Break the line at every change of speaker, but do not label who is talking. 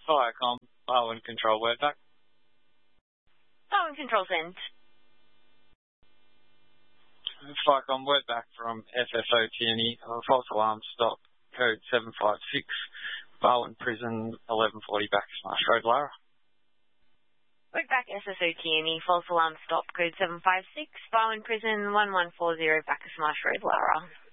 Viacom, Barwon Control, Wordback.
Barwon Control, send.
Viacom, Wordback from FFO Tierney, false alarm stop, code 756, Barwon Prison, 1140 Bacchus Road, Lara.
Wordback SSO Tierney, false alarm stop, code 756, Barwon Prison, 1140 Bacchus Road, Lara.